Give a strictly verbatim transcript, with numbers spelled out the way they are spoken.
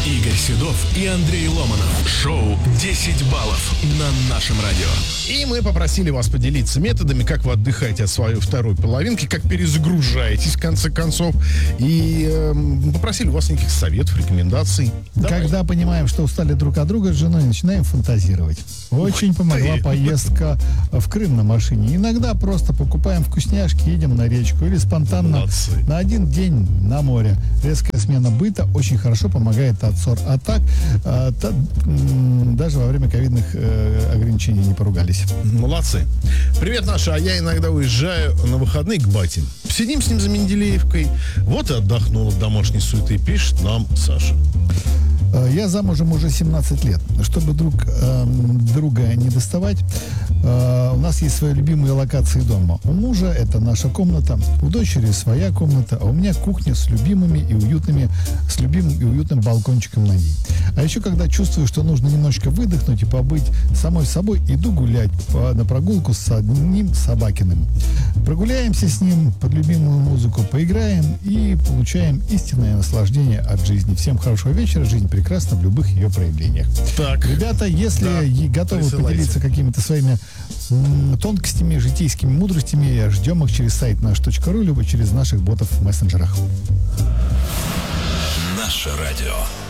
Игорь Седов и Андрей Ломанов. Шоу десять баллов на нашем радио. И мы попросили вас поделиться методами, как вы отдыхаете от своей второй половинки, как перезагружаетесь в конце концов. И э, попросили у вас неких советов, рекомендаций. Давай. Когда понимаем, что устали друг от друга с женой, начинаем фантазировать. Очень Ух помогла ты. поездка в Крым на машине. Иногда просто покупаем вкусняшки, едем на речку или спонтанно Молодцы. на один день на море. Резкая смена быта очень хорошо помогает от ссор. А так, а, та, м, даже во время ковидных э, ограничений не поругались. Молодцы. Привет, Наша. А я иногда уезжаю на выходные к бате. Сидим с ним за Менделеевкой. Вот и отдохнул от домашней суеты, пишет нам Саша. Я замужем уже семнадцать лет. Чтобы друг э, друга не доставать, э, у нас есть свои любимые локации дома. У мужа это наша комната, у дочери своя комната, а у меня кухня с любимыми и уютными, с любимым и уютным балкончиком на ней. А еще, когда чувствую, что нужно немножечко выдохнуть и побыть самой собой, иду гулять по, на прогулку с одним Собакиным. Прогуляемся с ним под любимую музыку, поиграем и получаем истинное наслаждение от жизни. Всем хорошего вечера. Жизнь прекрасна в любых ее проявлениях. Так. Ребята, если Да. и готовы Присылайте. поделиться какими-то своими м, тонкостями, житейскими мудростями, ждем их через сайт наш точка ру, либо через наших ботов в мессенджерах. Наше радио.